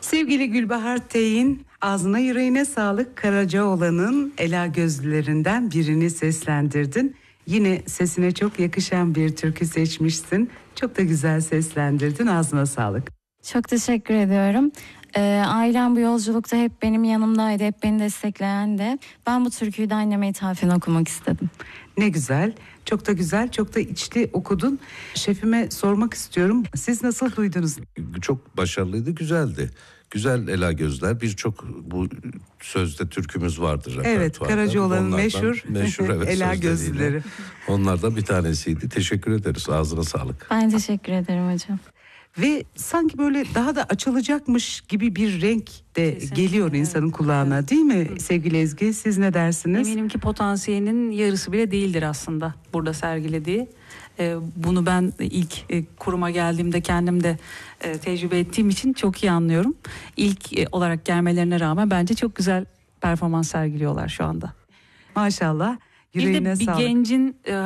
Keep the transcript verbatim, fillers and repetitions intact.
Sevgili Gülbahar Teyin, ağzına yüreğine sağlık. Karacaoğlan'ın Ela Gözlülerinden birini seslendirdin. Yine sesine çok yakışan bir türkü seçmişsin. Çok da güzel seslendirdin. Ağzına sağlık. Çok teşekkür ediyorum. Ee, ailem bu yolculukta hep benim yanımdaydı, hep beni destekleyen de. Ben bu türküyü de anneme ithafen okumak istedim. Ne güzel, çok da güzel, çok da içli okudun. Şefime sormak istiyorum. Siz nasıl duydunuz? Çok başarılıydı, güzeldi. Güzel Ela Gözler. Birçok bu sözde türkümüz vardır. Evet, Karacaoğlan'ın meşhur, meşhur evet, Ela Gözlüleri. Onlardan bir tanesiydi. Teşekkür ederiz. Ağzına sağlık. Ben teşekkür ederim hocam. Ve sanki böyle daha da açılacakmış gibi bir renk de Kesinlikle, geliyor insanın evet. kulağına, Evet. değil mi Hı. sevgili Ezgi? Siz ne dersiniz? Eminim ki potansiyelinin yarısı bile değildir aslında burada sergilediği. Ee, bunu ben ilk e, kuruma geldiğimde kendim de e, tecrübe ettiğim için çok iyi anlıyorum. İlk e, olarak gelmelerine rağmen bence çok güzel performans sergiliyorlar şu anda. Maşallah. Bir Yüreğine de bir sağlık. gencin e,